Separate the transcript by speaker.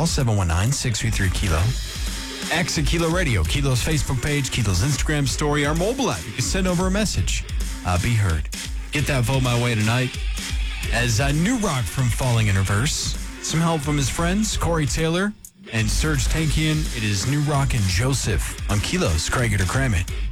Speaker 1: call, 719-633-KILO. X at Kilo Radio, Kilo's Facebook page, Kilo's Instagram story, our mobile app. You can send over a message. Be heard. Get that vote my way tonight. As New Rock from Falling in Reverse. Some help from his friends, Corey Taylor and Serge Tankian. It is New Rock and Joseph on Kilo's Craig It or Cram It.